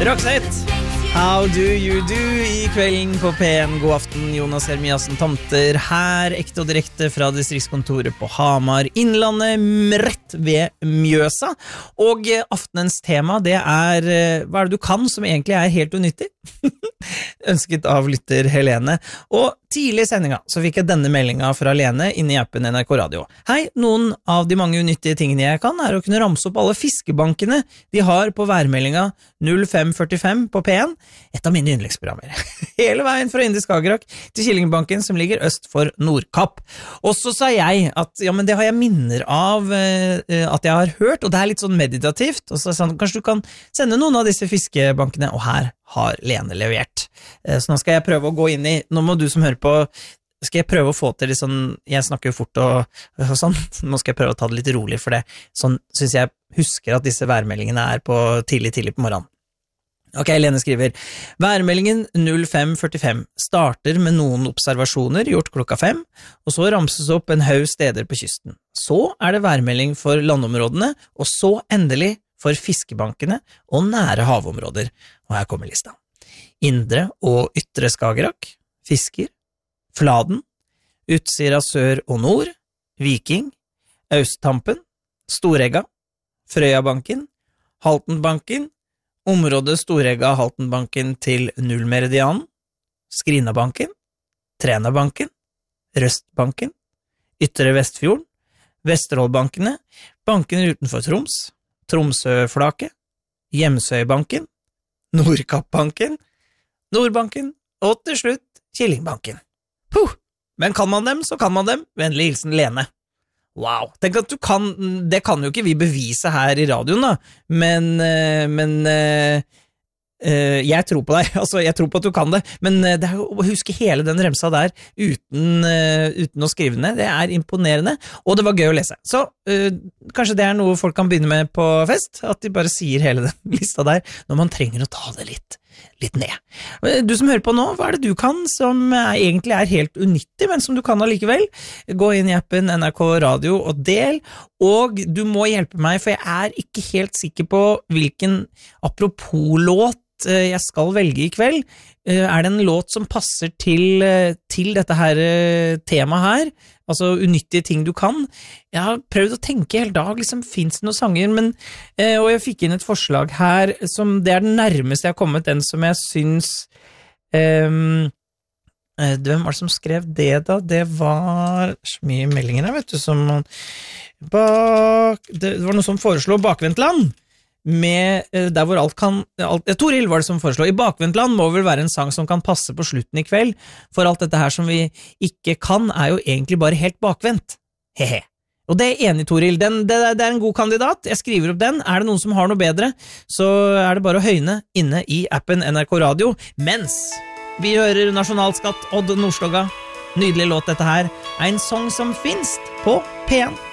Roxette, how do you do I kvelden på P1. God aften, Jonas Hermiassen Tomter her, ekte og direkte fra distriktskontoret på Hamar, Innlandet, rett ved Mjøsa. Og aftenens tema, det hva det du kan som egentlig helt unyttig? Ønsket av lytter Helene. Og tidlig I sendinga så fikk jeg denne meldingen fra Lene inne I appen NRK Radio. Hei, noen av de mange unyttige tingene jeg kan å kunne ramse opp alle fiskebankene de har på værmeldinga 0545 på P1, et av mine yndlingsprogrammer. Hele veien fra Indre Skagerrak til Killingbanken som ligger øst for Nordkapp. Og så sa jeg at ja, men det har jeg minner av at jeg har hørt, og det litt sånn meditativt, og så sa han, kanskje du kan sende noen av disse fiskebankene, og her har Lene levert. Så nå skal jeg prøve å gå inn I, nå må du som hører på, skal jeg prøve å få til litt sånn, jeg snakker jo fort og sånn, nå skal jeg prøve å ta det litt rolig, for det, sånn synes jeg husker at disse værmeldingene på tidlig på morgenen. Ok, Lene skriver, værmeldingen 0545 starter med noen observasjoner gjort klokka 5, og så ramses opp en haug steder på kysten. Så det værmelding for landområdene, og så endelig for fiskebankene og nære havområder. Og her kommer lista. Indre og ytre Skagerrak, Fisker, Fladen, Utsira sør og nord, Viking, Austtampen, Storegga, Frøyabanken, Haltenbanken, området Storegga Haltenbanken til Nullmeridianen, Skrinabanken, Trenabanken, Røstbanken, Ytre Vestfjorden, Vesterålbankene, bankene utenfor Troms, Tromsøflaket, Hjemsøybanken, Nordkappbanken, Nordbanken og til slutt Killingbanken. Men kan man dem, så kan man dem. Vennlig hilsen Lene. Wow, tenk at du kan, det kan jo ikke vi bevise her I radioen da, men jeg tror på deg, altså jeg tror på at du kan det, men det å huske hele den remsa der uten å skrive ned, det imponerende, og det var gøy å lese. Så kanskje det noe folk kan begynne med på fest, at de bare sier hele den lista der, når man trenger å ta det litt ned. Du som hører på nå, hva det du kan som egentlig helt unyttig, men som du kan allikevel? Gå inn I appen NRK Radio og del, og du må hjelpe meg, for jeg ikke helt sikker på hvilken apropos-låt jeg skal velge I kveld. Det en låt som passer til dette her temaet her, altså unyttige ting du kan. Jeg har prøvd å tenke hele dag, liksom, finnes det noen sanger, men, og jeg fikk inn et forslag her, som det den nærmeste jeg har kommet, den som jeg synes, hvem var det som skrev det da? Det var så mye meldinger her, vet du, som det var noe som foreslo Bakvendtland, med der hvor alt kan Toril var det som foreslår I Bakvendtland må vel være en sang som kan passe på slutten I kveld for alt dette her som vi ikke kan jo egentlig bare helt bakvendt hehe og det enig Toril det en god kandidat jeg skriver opp den det noen som har noe bedre så det bare å høyne inne I appen NRK Radio mens vi hører Nasjonalskatt Odd Nordstoga nydelig låt dette her en sang som finnes på P1